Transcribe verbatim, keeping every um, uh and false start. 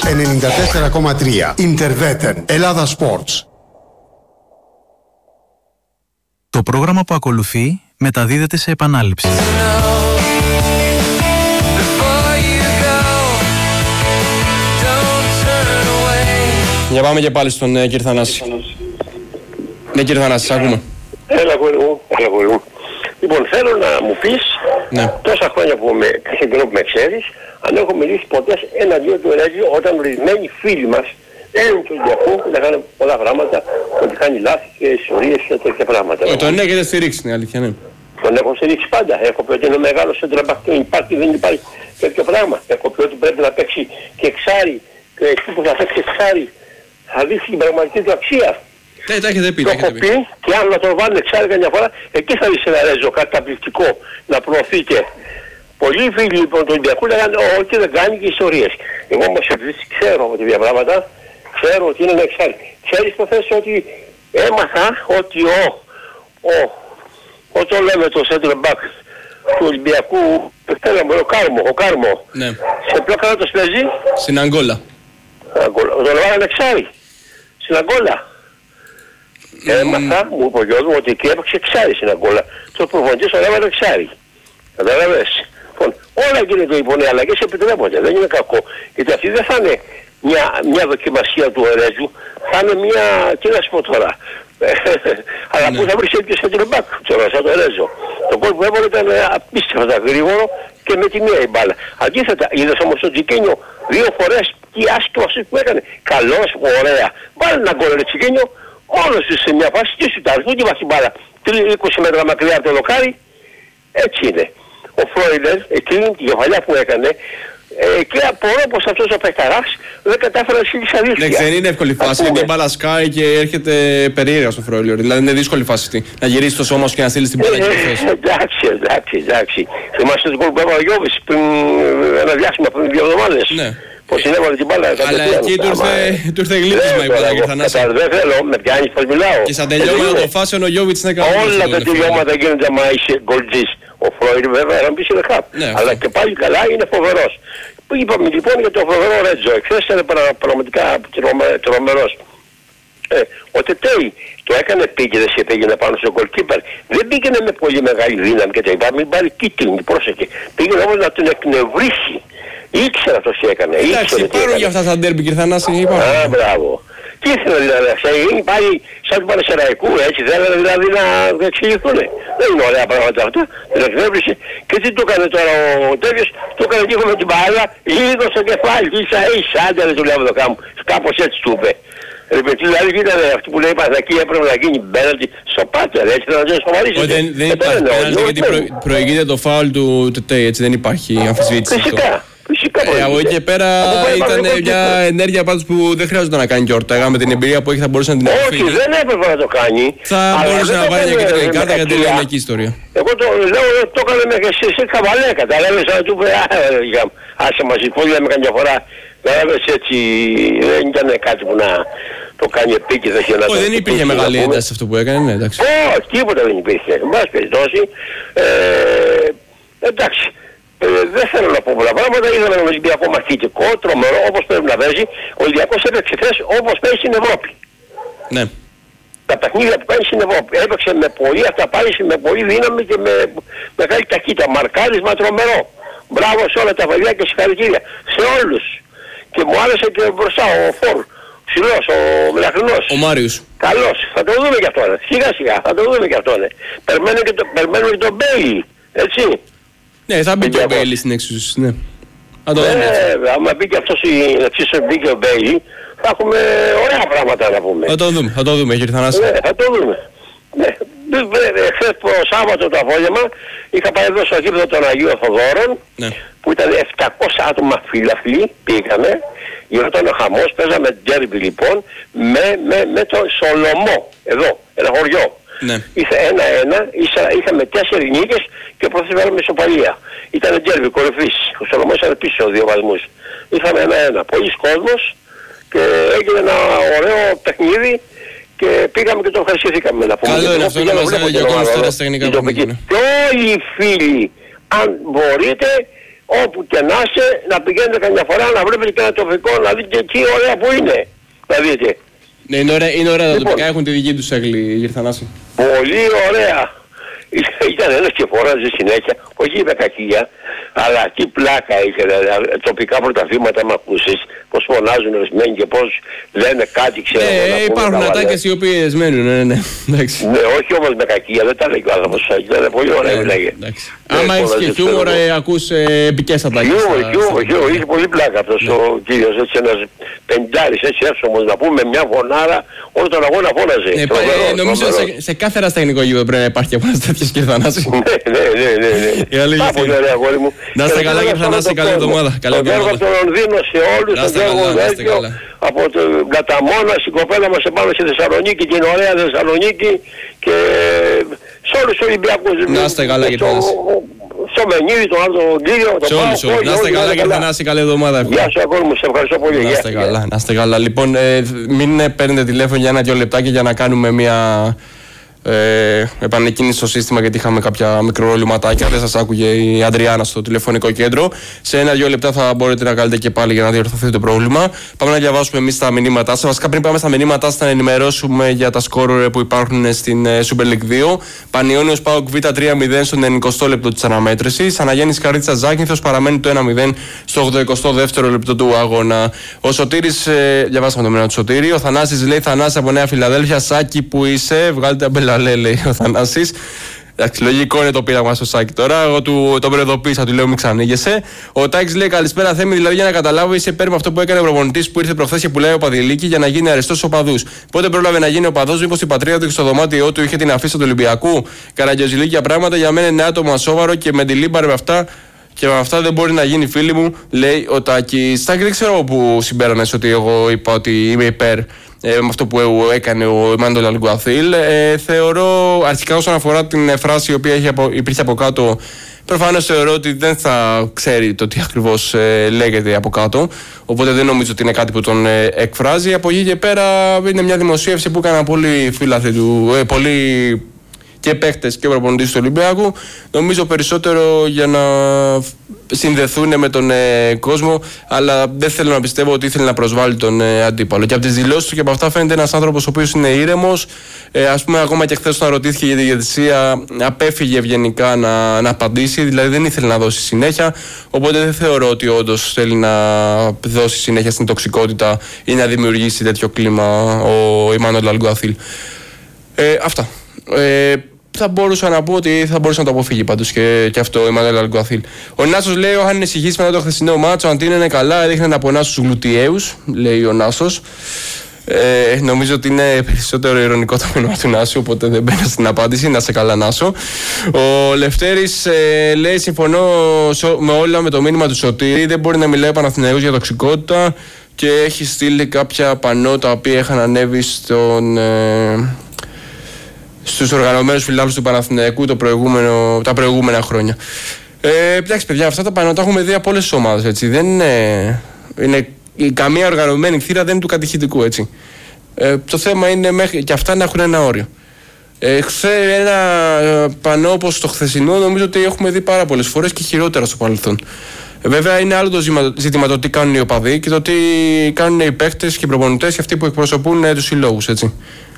ενενήντα τέσσερα κόμμα τρία. Interveten. Ελλάδα Sports. Το πρόγραμμα που ακολουθεί μεταδίδεται σε επανάληψη. Για πάμε και πάλι στον ε, κύριο Θανάση. Ναι, κύριε Θανάση, σας ακούμε. Έλα, γόρι μου, έλα, γόρι μου. Λοιπόν, θέλω να μου πεις, ναι. τόσα χρόνια που με, κάθε καιρό που με ξέρεις, αν έχω μιλήσει ποτέ εναντίον του Ερέτζιου, όταν ορισμένοι φίλοι μας έλεγαν του Ολυμπιακού, που λέγανε πολλά πράγματα, ότι κάνει λάθη και ιστορίες και τέτοια πράγματα. Ο, τον έχετε στηρίξει, είναι αλήθεια, ναι. Τον έχω στηρίξει πάντα. Έχω πει ότι είναι μεγάλο σέντραμπακ, υπάρχει, δεν υπάρχει τέτοιο πράγμα. Έχω πει ότι πρέπει να παίξει και εξάρι, και εκεί που θα παίξει εξάρι θα δείξει την πραγματική του αξία. Ναι, τα έχετε πει, το έχω πει, και αν να τον βάλουν εξάρι καμιά φορά, εκεί θα δεις ένα Ρέζο καταπληκτικό να προωθείτε. Πολλοί φίλοι λοιπόν του Ολυμπιακού λέγανε ότι δεν κάνει και ιστορίες. Εγώ όμως επειδή ξέρω από τέτοια πράγματα, ξέρω ότι είναι ένα εξάρι. Ξέρεις το θες ότι έμαθα ότι ο, ο, όταν λέμε το center back του Ολυμπιακού, θέλαμε, ο Κάρμο, ο Κάρμο, ναι. Σε ποιο κράτος παίζει? Στην Αγγόλα. Τον βάλανε εξάρι. Στην Αγγόλα. Mm. Έμαθα, μου είπε ο γιος μου, ότι εκεί έπαιξε εξάρι στην Αγγόλα. Τους προπονητής τον έβαλε εξάρι. Καταλαβαίνεις. Λοιπόν, όλα γίνεται λοιπόν, οι αλλαγές επιτρέπονται, δεν είναι κακό. Γιατί αυτή δεν θα είναι μια, μια δοκιμασία του Ερέτζου, θα είναι μια, τι να σου πω τώρα, αλλά ναι. Πού θα βρεις και στο μπακ, τώρα, σαν το Ερέτζο. Το κόλ που έβαλε ήταν απίστευτα γρήγορο και με τη μία η μπάλα. Αντίθετα, είδες όμως το Τσικίνιο δύο φορές τι άσχημα που έκανε. Καλός, ωραία. Βάλε ένα γκολ ρε Τσικίνιο, όλος σε μια φάση και σου τάζει, ούτε βάζει μπάλα είκοσι μέτρα μακριά από το λοκάρι. Έτσι είναι. Ο Φρόιλερ, εκείνη τη κεφαλιά που έκανε, ε, και απορώ πως αυτός ο παιχταράς δεν κατάφερε να σχίσει αλήθεια. Ναι, δεν είναι εύκολη φάση, γιατί η μπάλα σκάει και έρχεται περίεργα στο Φρόιλερ. Δηλαδή είναι δύσκολη φάση αυτή. Να γυρίσει το σώμα σου και να στείλει την μπάλα εκεί στη θέση. Εντάξει, εντάξει, εντάξει. Θυμάστε το κόλπο που έβαλε ο Γιώβης πριν ένα διάστημα, πριν δύο εβδομάδες. Ναι. Πως συνέβαλε την μπάλα. Αλλά εκεί του ήρθε γλύψισμα η μπάλα, κύριε Θανάση. Δεν θέλω, με πιάνεις πως μιλάω. Και σαν τελειώματα των φάσεων ο Γιώβιτς είναι καλό. Όλα τα τελειώματα γίνονται άμα είσαι γκολτζής. Ο Φρόιλ βέβαια να μπει είναι χαπ. Αλλά και πάλι καλά είναι φοβερός. Είπαμε λοιπόν για το φοβερό Ρέτζο. Εχθές ήταν πραγματικά τρομερός. Ε, ο Τετέι το έκανε επίκαιρες και πήγαινε πάνω στο goalkeeper. Δεν πήγαινε με πολύ μεγάλη δύναμη και τα είπα, μην πάρει κίτρινη, πρόσεχε. Πήγαινε όμως να τον εκνευρίσει. Ήξερε αυτός τι έκανε. Εντάξει, υπάρχουν για αυτά τα ντέρμπι, κύριε Θανάση. Α, μπράβο. Τι ήθελα δηλαδή να γίνει πάλι σαν του Πανεσαιραϊκού, έτσι θέλανε δηλαδή να εξηγηθούν. Δεν είναι ωραία πράγματα αυτά, την εκνεύρισε. Και τι του έκανε τώρα ο τέτοιος, του έκανε λίγο με την μπάλα, λίγο στο κεφάλι, ίσα ίσα, άντε δεν του λέω εδώ κάπου, κάπως έτσι του είπε. Δηλαδή ήταν αυτή που λέει η Παναθηναϊκή έπρεπε να γίνει πέναλτι στο πάτερ, έτσι να το σοβαρίσετε. Δεν, δεν υπάρχει πέναλτι γιατί προ, προηγείται το φάουλ του Τετέι, έτσι δεν υπάρχει αμφισβήτηση. Φυσικά. Ε, από εκεί και πέρα ήταν μια ενέργεια πάντως που δεν χρειάζεται να κάνει και ορταγά με την εμπειρία που έχει, θα μπορούσε να την αποφύγει. Όχι, δεν έπρεπε να το κάνει. Θα μπορούσε να βάλει και την κάρτα για την ελληνική ιστορία. Εγώ το λέω, το έκανε με σε καβαλέ, κατάλαβες, να του πει, άσε μαζί, πολύ λέμε καμιά φορά, κατάλαβες έτσι, δεν ήταν κάτι που να το κάνει επίκαιρα και να το... Δεν υπήρχε μεγάλη ένταση αυτό που έκανε, ναι, εντάξει. Όχι, τίποτα δεν υπήρχε, εν πάση περιπτώσει, εντάξει. Ε, δεν θέλω να πω πολλά πράγματα, είδαμε έναν Ολυμπιακό μαχητικό, τρομερό, όπως πρέπει να παίζει. Ο Ολυμπιακός έπαιξε χθες όπως παίζει στην Ευρώπη. Ναι. Τα παιχνίδια που κάνει στην Ευρώπη. Έπαιξε με πολύ αυταπάληση, με πολύ δύναμη και με μεγάλη ταχύτητα. Μαρκάρισμα τρομερό. Μπράβο σε όλα τα παιδιά και συγχαρητήρια. Σε όλους. Και μου άρεσε και μπροστά ο Φορ. Ψηλός, ο Μελαχρινός. Ο Μάριος. Καλός. Θα το δούμε κι αυτόν. Σιγά σιγά. Θα το δούμε κι αυτόν. Περιμένουμε και, το, και τον Μπέιλι. Έτσι. Ναι, θα μπει και ο Μπέιλι στην εξουσία, ναι. Θα το δούμε. Ε, άμα μπει και αυτός στην εξουσία, μπει και ο Μπέιλι, θα έχουμε ωραία πράγματα να πούμε. Θα το δούμε, θα το δούμε, κύριε Θανάση. Ναι, θα το δούμε. Ναι. Χθες το Σάββατο το απόγευμα είχα πάει εδώ στο γήπεδο των Αγίων Θοδόρων, ναι, που ήταν επτακόσια άτομα φίλαθλοι, πήγαμε, γινόταν ο χαμός, παίζαμε ντέρμπι λοιπόν με, με, με τον Σολομό, εδώ, ένα χωριό. Ναι. Είχε ένα-ένα, είχαμε τέσσερις νίκες και προθέσαμε ισοπαλία. Ήταν ντέρμπι κορυφής, ο Σολομός ήταν πίσω δύο βαθμούς. Είχαμε ένα-ένα, πολλοί κόσμος και έγινε ένα ωραίο παιχνίδι και πήγαμε και το ευχαριστηθήκαμε να πούμε. Καλό είναι αυτό να μας λέει για ακόμα τώρα στα τεχνικά που πήγαινε. Και όλοι οι φίλοι, αν μπορείτε, όπου και να είσαι, να πηγαίνετε καμιά φορά να βλέπετε και ένα τοπικό, να δείτε εκεί ωραία που είναι. Να δείτε. Ναι, είναι ωραία, είναι ωραία τα Λοιπόν, τοπικά, έχουν τη δική τους έγκλη, κύριε Θανάση. Πολύ ωραία. Ήταν ένας και φώναζε συνέχεια, όχι με κακία, αλλά τι πλάκα είχε, δηλαδή, τοπικά πρωταθλήματα με ακούσεις, πως φωνάζουν ορισμένοι και πως λένε κάτι, ξέρω. Ναι, υπάρχουν ατάκες οι οποίες μένουν, ναι, ναι, εντάξει. Ναι, όχι όμως με κακία, δεν τα λέει ο άνθρωπος, ήταν πολύ ωραία μιλάγε. Άμα έχεις και χιούμορ, ακούς επικές ατάκες. Χιούμορ, χιούμορ, χιούμορ, είχε πολύ πλάκα αυτός ο κύριος, έτσι ένας πεντάρης, έτσι εύσωμος, να πούμε μια φωνάρα, όλο τον αγώνα φώναζε. Νομίζω σε κάθε ερασιτεχνικό γήπεδο πρέπει να υπάρχει ένας τέτοιος, κύριε Θανάση. Ναι, ναι, ναι, ναι. Πάρα πολύ ωραία, αγόρι μου. Να είστε καλά, κύριε Θανάση, καλή εβδομάδα. Τον Γιώργο από το Λονδίνο σε όλους, τον Γιώργο Βέλγιο, από τον Καταμόνας, η κοπέλα μας επάνω στη Θεσσαλονίκη, την ωραία Θεσσαλονίκη και σε όλους τους Ολυμπιακούς. Να είστε καλά, κύριε Θανάση. Στο Μενίδη, τον άλλο τον κύριο, τον Πάο. Να είστε καλά, κύριε Θανάση, καλή εβδομάδα. Γεια σου, αγόρι μου, σε ευχαριστώ πολύ. Να είστε καλά, να είστε καλά. Λοιπόν, μην παίρνετε τηλέφωνο για ένα-δυο λεπτάκια για να κάνουμε μια Ε, επανεκκίνηση στο σύστημα, γιατί είχαμε κάποια μικροροληματάκια. Δεν σας άκουγε η Αντριάννα στο τηλεφωνικό κέντρο. Σε ένα-δύο λεπτά θα μπορείτε να κάνετε και πάλι για να διορθωθεί το πρόβλημα. Πάμε να διαβάσουμε εμείς τα μηνύματά σας. Βασικά, πριν πάμε στα μηνύματά σας, να ενημερώσουμε για τα σκόρ που υπάρχουν στην Super League δύο. Πανιώνιος ΠΑΟΚ Β τρία μηδέν στον ενενηκοστό λεπτό της αναμέτρησης. Αναγέννης Καρίτσα Ζάκυνθος παραμένει το ένα μηδέν στο ογδοηκοστό δεύτερο λεπτό του αγώνα. Ο Σωτήρης, ε, διαβάσαμε το μήνυμα του Σωτήρη. Ο Θανάσης λέει: Θανάση από Νέα Φιλαδέλφια, Σάκη που είσαι, βγάλτε αμπελά. Λέει ο Θανάσης. Εντάξει, λογικό είναι το πείραμα στο Σάκη τώρα. Εγώ του, τον προειδοποίησα, του λέω μην ξανήγεσαι. Ο Τάκης λέει: Καλησπέρα, Θέμη. Δηλαδή, για να καταλάβω, είσαι υπέρ με αυτό που έκανε ο προπονητής που ήρθε προχθές και πουλάει ο Παδηλίκη για να γίνει αρεστός στους οπαδούς. Πότε πρόλαβε να γίνει οπαδός, μήπως η πατρίδα του και στο δωμάτιό του είχε την αφίσα του Ολυμπιακού. Καραγκιόζηλίκια πράγματα, για μένα είναι άτομο ασόβαρο και με τη λίμπαρ με αυτά. Και με αυτά δεν μπορεί να γίνει, φίλοι μου, λέει ο Τάκης. Τάκη, δεν ξέρω που συμπέρανες ότι εγώ είπα ότι είμαι υπέρ ε, με αυτό που έκανε ο Εμμάνουελ Αλγκουαθίλ. Ε, θεωρώ, αρχικά όσον αφορά την φράση η οποία είχε από, υπήρχε από κάτω, προφανώς θεωρώ ότι δεν θα ξέρει το τι ακριβώς ε, λέγεται από κάτω. Οπότε δεν νομίζω ότι είναι κάτι που τον ε, εκφράζει. Από εκεί και πέρα είναι μια δημοσίευση που έκαναν πολλοί φίλαθλοι του, ε, πολλοί και παίχτες και προπονητής του Ολυμπιακού, νομίζω περισσότερο για να συνδεθούν με τον ε, κόσμο, αλλά δεν θέλω να πιστεύω ότι ήθελε να προσβάλλει τον ε, αντίπαλο. Και από τις δηλώσεις του και από αυτά φαίνεται ένας άνθρωπος ο οποίος είναι ήρεμος. Ε, ας πούμε, ακόμα και χθες όταν ρωτήθηκε για τη διαιτησία, απέφυγε ευγενικά να, να απαντήσει, δηλαδή δεν ήθελε να δώσει συνέχεια. Οπότε δεν θεωρώ ότι όντως θέλει να δώσει συνέχεια στην τοξικότητα ή να δημιουργήσει τέτοιο κλίμα ο Εμμάνουελ Αλγκουαθίλ. Ε, αυτά. Ε, θα μπορούσα να πω ότι θα μπορούσε να το αποφύγει πάντως και, και αυτό ο Εμμάνουελ Αλγκουαθίλ. Ο Νάσος λέει: αν είναι ησυχής μετά το χθεσινό μάτσο, ο Αντίνο είναι καλά, έδειχνε να πονά στους γλουτιαίους, λέει ο Νάσος. Ε, νομίζω ότι είναι περισσότερο ειρωνικό το μήνυμα του Νάσου, οπότε δεν μπαίνω στην απάντηση. Να σε καλά, Νάσο. Ο Λευτέρης ε, λέει: συμφωνώ με όλα με το μήνυμα του Σωτήρη. Δεν μπορεί να μιλάει ο Παναθηναϊκός για τοξικότητα και έχει στείλει κάποια πανό τα οποία είχαν ανέβει στον. Ε, στους οργανωμένους φιλάθλους του Παναθηναϊκού το προηγούμενο, τα προηγούμενα χρόνια. Ε, εντάξει, παιδιά, αυτά τα πανώ τα έχουμε δει από όλες τις ομάδες. Έτσι. Δεν είναι, είναι, καμία οργανωμένη θύρα δεν είναι του κατηχητικού. Έτσι. Ε, το θέμα είναι μέχρι, και αυτά να έχουν ένα όριο. Ε, χθε, ένα πανώ όπως το χθεσινό νομίζω ότι έχουμε δει πάρα πολλές φορές και χειρότερα στο παρελθόν. Ε, βέβαια, είναι άλλο το ζήτημα το τι κάνουν οι οπαδοί και το τι κάνουν οι παίκτες και οι προπονητές και αυτοί που εκπροσωπούν ε, τους συλλόγους. Έτσι.